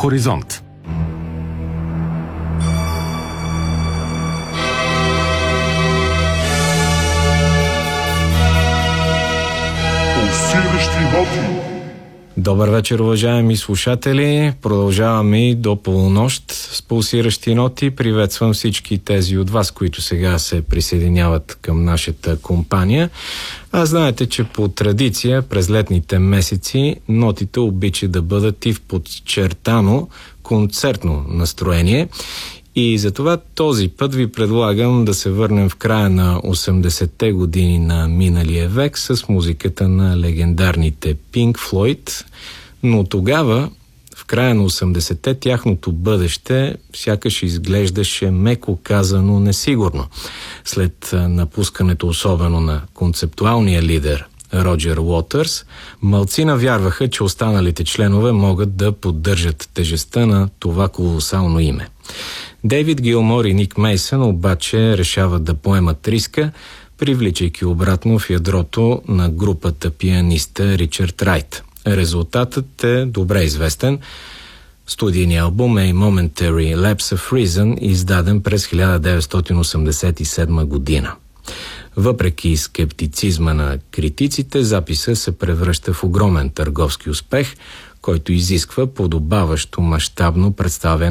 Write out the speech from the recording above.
Хоризонт. Пулсиращи ноти. Добър вечер, уважаеми слушатели. Продължаваме и до полунощ с пулсиращи ноти. Приветствам всички тези от вас, които сега се присъединяват към нашата компания. А знаете, че по традиция през летните месеци нотите обичат да бъдат и в подчертано концертно настроение. И затова този път ви предлагам да се върнем в края на 80-те години на миналия век с музиката на легендарните Pink Floyd, но тогава, в края на 80-те, тяхното бъдеще сякаш изглеждаше меко казано несигурно. След напускането особено на концептуалния лидер Роджер Уотърс, малцина вярваха, че останалите членове могат да поддържат тежестта на това колосално име. Дейвид Гилмор и Ник Мейсън обаче решават да поемат риска, привличайки обратно в ядрото на групата пианиста Ричард Райт. Резултатът е добре известен. Студийният албум е Momentary Lapse of Reason, издаден през 1987 година. Въпреки скептицизма на критиците, записа се превръща в огромен търговски успех, който изисква подобаващо мащабно представяне